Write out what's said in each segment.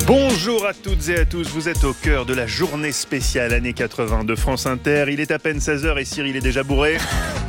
Bonjour à toutes et à tous, vous êtes au cœur de la journée spéciale années 80 de France Inter. Il est à peine 16h et Cyril est déjà bourré.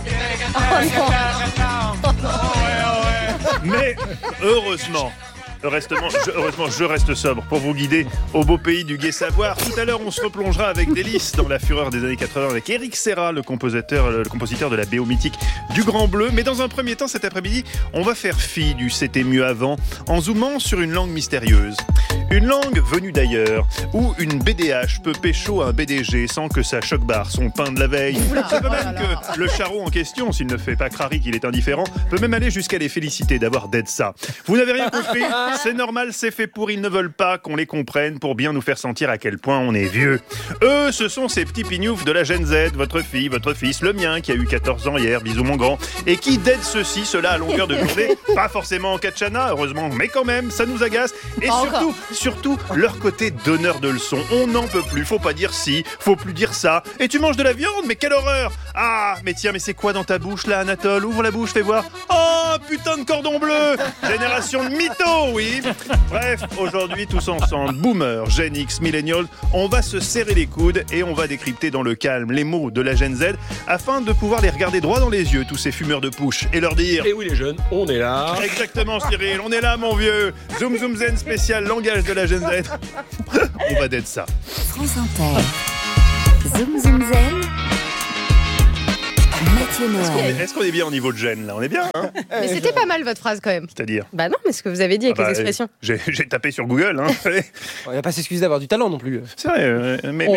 Mais heureusement, je reste sobre pour vous guider au beau pays du gai savoir. Tout à l'heure, on se replongera avec délice dans la fureur des années 80 avec Eric Serra, le compositeur de la BO mythique du Grand Bleu. Mais dans un premier temps, cet après-midi, on va faire fi du c'était mieux avant en zoomant sur une langue mystérieuse. Une langue venue d'ailleurs, où une BDH peut pécho un BDG sans que ça choque-barre son pain de la veille. C'est peut même que le charron en question, s'il ne fait pas crari qu'il est indifférent, peut même aller jusqu'à les féliciter d'avoir d'aide ça. Vous n'avez rien compris, c'est normal, c'est fait pour, ils ne veulent pas qu'on les comprenne pour bien nous faire sentir à quel point on est vieux. Eux, ce sont ces petits pignoufs de la Gen Z, votre fille, votre fils, le mien qui a eu 14 ans hier, bisous mon grand, et qui d'aide ceci, cela à longueur de journée, pas forcément en katchana, heureusement, mais quand même, ça nous agace, et surtout, leur côté donneur de leçons. On n'en peut plus, faut pas dire ci, faut plus dire ça. Et tu manges de la viande, mais quelle horreur! Ah, mais tiens, mais c'est quoi dans ta bouche là, Anatole? Ouvre la bouche, fais voir. Oh, putain de cordon bleu! Génération de mythos, oui! Bref, aujourd'hui, tous ensemble, boomers, Gen X, millennials, on va se serrer les coudes et on va décrypter dans le calme les mots de la Gen Z afin de pouvoir les regarder droit dans les yeux, tous ces fumeurs de push, et leur dire... Et oui les jeunes, on est là. Exactement Cyril, on est là mon vieux. Zoom Zoom Zen spécial langage de la Gen Z. On va d'être ça. France Inter. Zoom Zoom Zen. Mathieu Noël. Est-ce qu'on est bien au niveau de gêne là? On est bien hein? Mais c'était pas mal votre phrase quand même. C'est-à-dire? Bah non, mais ce que vous avez dit avec les expressions. J'ai tapé sur Google. Hein. On va pas s'excuser d'avoir du talent non plus. C'est vrai. Mais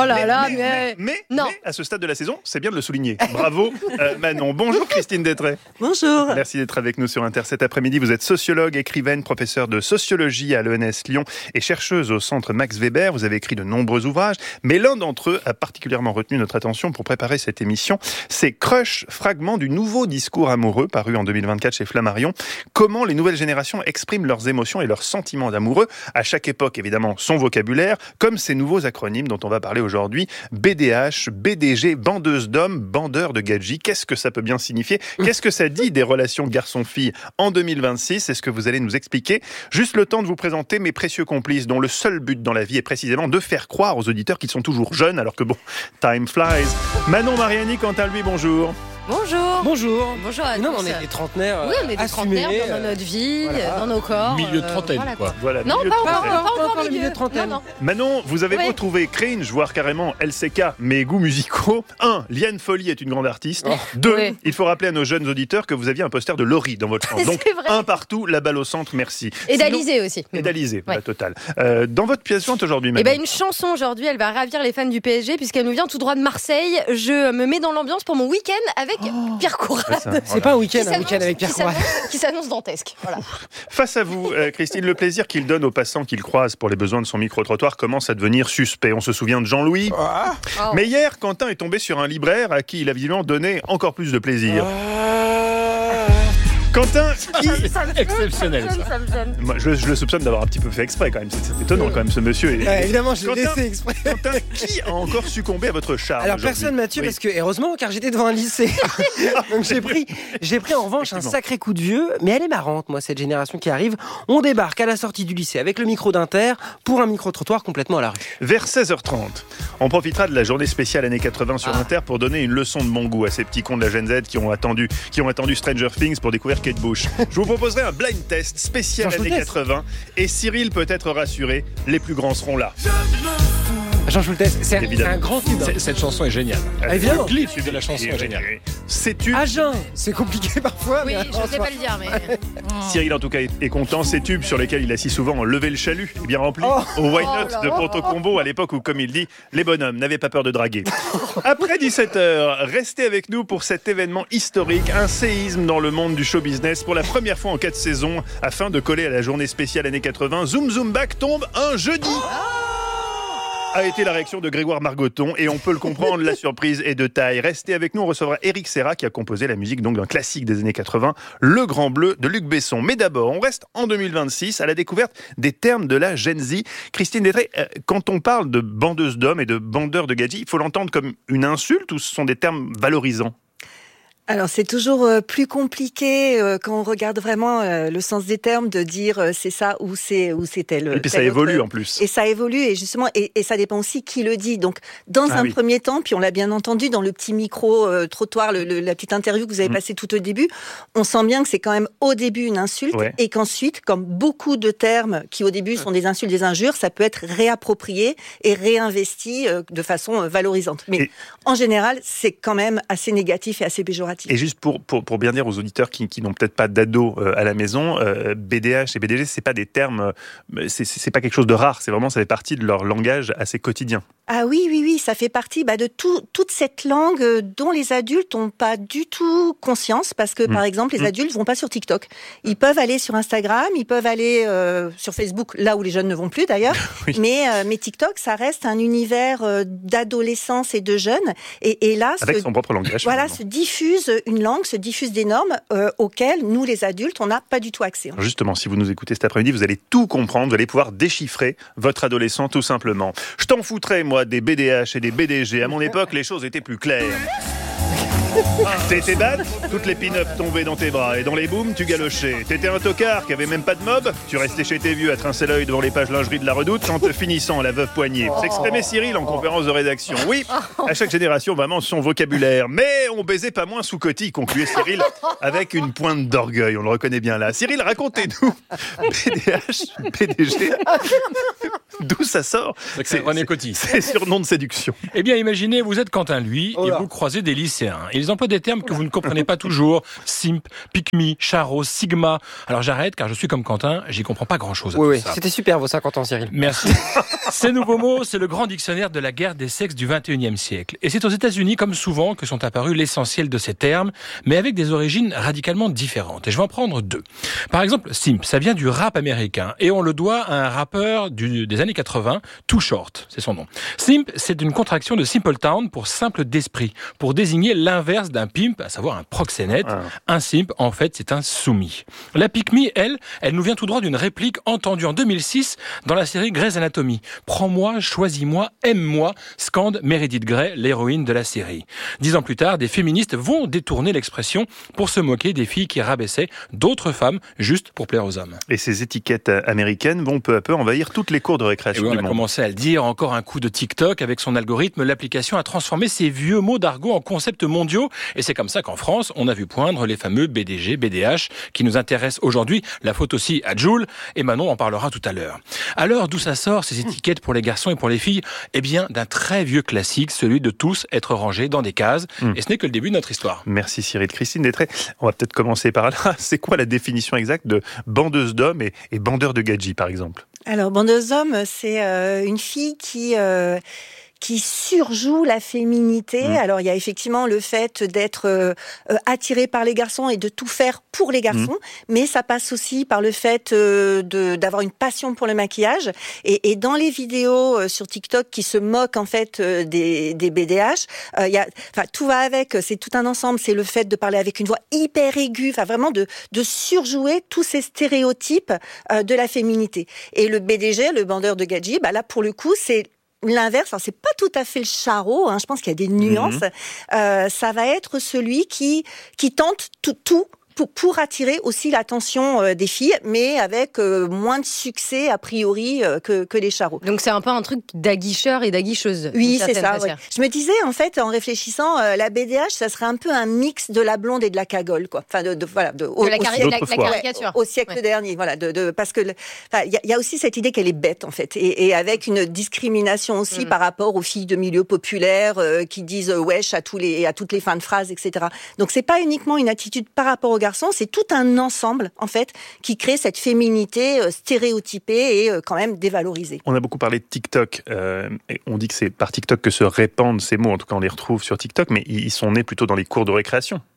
à ce stade de la saison, c'est bien de le souligner. Bravo Manon. Bonjour Christine Détray. Bonjour. Merci d'être avec nous sur Inter cet après-midi. Vous êtes sociologue, écrivaine, professeure de sociologie à l'ENS Lyon et chercheuse au centre Max Weber. Vous avez écrit de nombreux ouvrages, mais l'un d'entre eux a particulièrement retenu notre attention pour préparer cette émission. C'est Crush, fragment du nouveau discours amoureux paru en 2024 chez Flammarion. Comment les nouvelles générations expriment leurs émotions et leurs sentiments d'amoureux. À chaque époque, évidemment, son vocabulaire, comme ces nouveaux acronymes dont on va parler aujourd'hui. BDH, BDG, bandeuse d'hommes, bandeur de gadgets. Qu'est-ce que ça peut bien signifier? Qu'est-ce que ça dit des relations garçon-fille en 2026? C'est ce que vous allez nous expliquer. Juste le temps de vous présenter mes précieux complices dont le seul but dans la vie est précisément de faire croire aux auditeurs qu'ils sont toujours jeunes alors que bon, time flies. Manon Mariani, quant à lui, bonjour. Bonjour. Bonjour. Bonjour à tous. Non, on est des trentenaires. Oui, on est des trentenaires dans notre vie, dans nos corps. Milieu de trentaine, quoi. Voilà, Non, milieu pas de trentaine. encore milieu de trentaine. Non. Manon, vous avez beau trouver cringe, voire carrément LCK, mes goûts musicaux. 1. Liane Folly est une grande artiste. 2. Oui. Il faut rappeler à nos jeunes auditeurs que vous aviez un poster de Laurie dans votre chambre. Donc, C'est vrai. un partout, la balle au centre, merci. Et d'Alizé aussi. Et d'Alizé, Ouais. la totale. Dans votre pièce jointe aujourd'hui, Manon. Eh ben, une chanson aujourd'hui, elle va ravir les fans du PSG puisqu'elle nous vient tout droit de Marseille. Je me mets dans l'ambiance pour mon week-end avec Pierre Courade. C'est pas un week-end avec Pierre Courade. Qui s'annonce dantesque. Voilà. Face à vous, Christine, le plaisir qu'il donne aux passants qu'il croise pour les besoins de son micro-trottoir commence à devenir suspect. On se souvient de Jean-Louis. Oh. Mais hier, Quentin est tombé sur un libraire à qui il a visiblement donné encore plus de plaisir. Quentin, qui... Exceptionnel ça. Moi, je le soupçonne d'avoir un petit peu fait exprès quand même. C'est étonnant quand même ce monsieur. Évidemment, je l'ai Quentin- laissé exprès. Quentin, qui a encore succombé à votre charme Alors aujourd'hui? personne Mathieu Oui. parce que heureusement car j'étais devant un lycée. Donc j'ai pris en revanche un Effectivement. sacré coup de vieux, mais elle est marrante moi cette génération qui arrive. On débarque à la sortie du lycée avec le micro d'Inter pour un micro-trottoir complètement à la rue. Vers 16h30, on profitera de la journée spéciale années 80 sur Inter pour donner une leçon de bon goût à ces petits cons de la Gen Z qui ont attendu Stranger Things pour découvrir Kate Bush. Je vous proposerai un blind test spécial Jean années Schultes. 80 et Cyril peut être rassuré, les plus grands seront là. Jean Schultes, c'est Évidemment. un grand tube. Cette chanson est géniale. Évidemment. Le clip de la chanson est génial. Sais-tu, Agen, c'est compliqué parfois. Oui, mais je ne sais pas le dire, mais. Cyril en tout cas est content, ces tubes sur lesquels il assis souvent en lever le chalut, est bien rempli au Why Not là de là. Ponto Combo à l'époque où, comme il dit, les bonhommes n'avaient pas peur de draguer. Après 17h, restez avec nous pour cet événement historique, un séisme dans le monde du show business pour la première fois en 4 saisons afin de coller à la journée spéciale années 80. Zoom Zoom Back tombe un jeudi. A été la réaction de Grégoire Margoton et on peut le comprendre, la surprise est de taille. Restez avec nous, on recevra Eric Serra qui a composé la musique donc d'un classique des années 80, Le Grand Bleu de Luc Besson. Mais d'abord, on reste en 2026 à la découverte des termes de la Gen Z. Christine Détray, quand on parle de bandeuse d'hommes et de bandeur de gadgets, il faut l'entendre comme une insulte ou ce sont des termes valorisants? Alors c'est toujours plus compliqué quand on regarde vraiment le sens des termes de dire c'est ça ou c'est tel. Et puis ça évolue en plus. Et ça évolue et justement et ça dépend aussi qui le dit. Donc dans un premier temps, puis on l'a bien entendu dans le petit micro trottoir, la petite interview que vous avez passée tout au début, on sent bien que c'est quand même au début une insulte et qu'ensuite, comme beaucoup de termes qui au début sont des insultes, des injures, ça peut être réapproprié et réinvesti de façon valorisante. Mais en général, c'est quand même assez négatif et assez péjoratif. Et juste pour bien dire aux auditeurs qui n'ont peut-être pas d'ado à la maison, BDH et BDG, c'est pas des termes, c'est pas quelque chose de rare. C'est vraiment, ça fait partie de leur langage assez quotidien. Ah oui, ça fait partie de toute cette langue dont les adultes n'ont pas du tout conscience parce que, par exemple, les adultes vont pas sur TikTok. Ils peuvent aller sur Instagram, ils peuvent aller sur Facebook, là où les jeunes ne vont plus d'ailleurs. Mais TikTok, ça reste un univers d'adolescence et de jeunes. Et là, avec son propre langage. Voilà, se diffuse une langue, se diffuse des normes auxquelles nous, les adultes, on n'a pas du tout accès. Justement, si vous nous écoutez cet après-midi, vous allez tout comprendre, vous allez pouvoir déchiffrer votre adolescent tout simplement. Je t'en foutrais, moi, des BDH et des BDG. À mon époque, les choses étaient plus claires. T'étais bad, toutes les pin-up tombaient dans tes bras et dans les booms, tu galochais. T'étais un tocard qui avait même pas de mob, tu restais chez tes vieux à trincer l'œil devant les pages lingerie de la Redoute en te finissant à la veuve poignée. S'exprimait Cyril en conférence de rédaction. Oui, à chaque génération, vraiment son vocabulaire. Mais on baisait pas moins sous cotille, concluait Cyril avec une pointe d'orgueil. On le reconnaît bien là. Cyril, racontez-nous. BDH, BDG, d'où ça sort? C'est René Coty. C'est surnom de séduction. Eh bien, imaginez, vous êtes Quentin, lui, et vous croisez des lycéens. Ils emploient des termes que vous ne comprenez pas toujours. Simp, pick me, charo, sigma. Alors j'arrête, car je suis comme Quentin, j'y comprends pas grand-chose à tout ça. C'était super vos 50 ans, Cyril. Merci. Ces nouveaux mots, c'est le grand dictionnaire de la guerre des sexes du 21e siècle. Et c'est aux États-Unis, comme souvent, que sont apparus l'essentiel de ces termes, mais avec des origines radicalement différentes. Et je vais en prendre deux. Par exemple, simp, ça vient du rap américain, et on le doit à un rappeur des années 80, Too Short, c'est son nom. Simp, c'est une contraction de Simple Town pour simple d'esprit, pour désigner l'inverse d'un pimp, à savoir un proxénète. Un simp, en fait, c'est un soumis. La pick me, elle nous vient tout droit d'une réplique entendue en 2006 dans la série Grey's Anatomy. Prends-moi, choisis-moi, aime-moi, scande Meredith Grey, l'héroïne de la série. 10 ans plus tard, des féministes vont détourner l'expression pour se moquer des filles qui rabaissaient d'autres femmes juste pour plaire aux hommes. Et ces étiquettes américaines vont peu à peu envahir toutes les cours de récréation du monde. On a commencé à le dire, encore un coup de TikTok avec son algorithme, l'application a transformé ces vieux mots d'argot en concepts mondiaux. Et c'est comme ça qu'en France, on a vu poindre les fameux BDG, BDH, qui nous intéressent aujourd'hui. La faute aussi à Jul, et Manon en parlera tout à l'heure. Alors, d'où ça sort, ces étiquettes pour les garçons et pour les filles? Eh bien, d'un très vieux classique, celui de tous être rangés dans des cases. Et ce n'est que le début de notre histoire. Merci Cyril. Christine Détré, on va peut-être commencer par là. C'est quoi la définition exacte de bandeuse d'hommes et bandeur de gadgets, par exemple? Alors, bandeuse d'hommes, c'est une fille qui surjoue la féminité. Alors, il y a effectivement le fait d'être attiré par les garçons et de tout faire pour les garçons, mais ça passe aussi par le fait d'avoir une passion pour le maquillage. Et dans les vidéos sur TikTok qui se moquent en fait des BDH, tout va avec, c'est tout un ensemble. C'est le fait de parler avec une voix hyper aiguë, vraiment de surjouer tous ces stéréotypes de la féminité. Et le BDG, le bandeur de gadgets, là pour le coup, c'est l'inverse. Alors, c'est pas tout à fait le charreau, je pense qu'il y a des nuances. Ça va être celui qui tente tout pour attirer aussi l'attention des filles, mais avec moins de succès a priori que les charros. Donc c'est un peu un truc d'aguicheur et d'aguicheuse. Oui, c'est ça. Ouais. Je me disais en fait, en réfléchissant, la BDH, ça serait un peu un mix de la blonde et de la cagole, quoi. Enfin, la caricature. Au siècle dernier, voilà. Parce que il y a aussi cette idée qu'elle est bête en fait, et avec une discrimination aussi par rapport aux filles de milieu populaire qui disent wesh à toutes les fins de phrases, etc. Donc c'est pas uniquement une attitude par rapport aux garçons, c'est tout un ensemble en fait qui crée cette féminité stéréotypée et quand même dévalorisée. On a beaucoup parlé de TikTok. Et on dit que c'est par TikTok que se répandent ces mots. En tout cas, on les retrouve sur TikTok, mais ils sont nés plutôt dans les cours de récréation.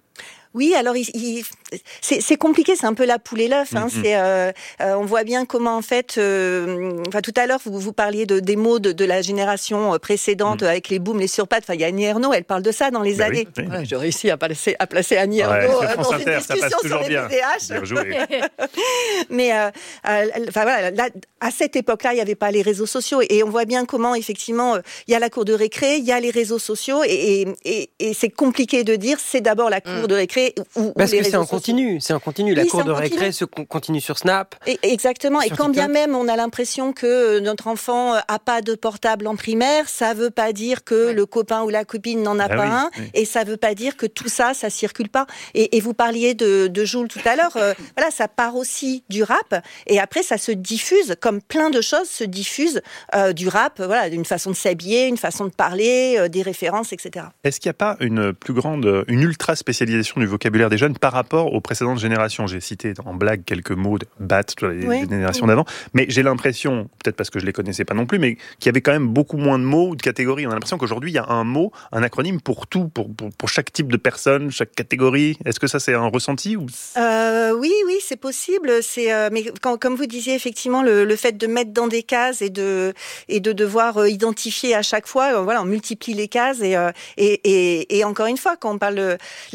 Oui, alors c'est compliqué, c'est un peu la poule et l'œuf. Hein. On voit bien comment en fait. Tout à l'heure vous parliez des mots de la génération précédente avec les booms, les surpattes. Enfin, il y a Annie Ernaux, elle parle de ça dans les années. Oui. Voilà, j'ai réussi à placer Annie Ernaux France dans Inter, une discussion sur les bien. BDH. Bien joué. Mais voilà, là, à cette époque-là, il n'y avait pas les réseaux sociaux et on voit bien comment effectivement il y a la cour de récré, il y a les réseaux sociaux et c'est compliqué de dire c'est d'abord la cour de récré ou parce les que réseaux c'est en sociaux. continu, c'est en continu. La Oui, cour c'est de en continu. récré se continue sur Snap. Exactement. Et Sur quand bien TikTok. même on a l'impression que notre enfant a pas de portable en primaire, ça veut pas dire que le copain ou la copine n'en a pas un, et ça veut pas dire que tout ça circule pas. Et vous parliez de Jul tout à l'heure. Voilà, ça part aussi du rap, et après ça se diffuse, comme plein de choses se diffusent du rap. Voilà, d'une façon de s'habiller, une façon de parler, des références, etc. Est-ce qu'il n'y a pas une ultra spécialisation du vocabulaire des jeunes par rapport aux précédentes générations? J'ai cité en blague quelques mots de bat, les générations d'avant, mais j'ai l'impression, peut-être parce que je ne les connaissais pas non plus, mais qu'il y avait quand même beaucoup moins de mots ou de catégories. On a l'impression qu'aujourd'hui, il y a un mot, un acronyme pour tout, pour chaque type de personne, chaque catégorie. Est-ce que ça, c'est un ressenti ou... Oui, c'est possible. Mais comme vous disiez, effectivement, le fait de mettre dans des cases et de devoir identifier à chaque fois, on multiplie les cases et encore une fois, quand on parle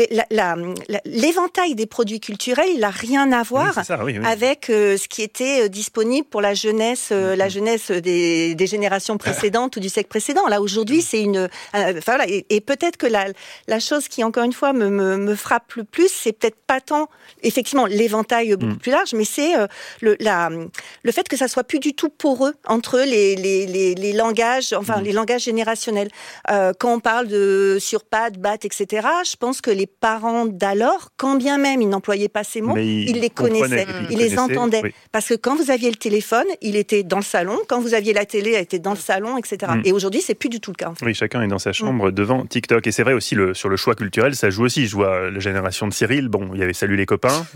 l'éventail des produits culturels, il n'a rien à voir avec ce qui était disponible pour la jeunesse des générations précédentes ou du siècle précédent. Là, aujourd'hui, c'est et peut-être que la chose qui, encore une fois, me frappe le plus, c'est peut-être pas tant, effectivement, l'éventail beaucoup plus large, mais c'est le fait que ça soit plus du tout poreux entre les langages, les langages générationnels. Quand on parle de surpat, bat, etc., je pense que les parents d'alors, quand bien même ils n'employaient pas ces mots, ils les connaissaient, ils les entendaient. Oui. Parce que quand vous aviez le téléphone, il était dans le salon, quand vous aviez la télé, elle était dans le salon, etc. Et aujourd'hui, c'est plus du tout le cas. En fait. Oui, chacun est dans sa chambre devant TikTok. Et c'est vrai aussi, sur le choix culturel, ça joue aussi. Je vois la génération de Cyril, il y avait Salut les copains.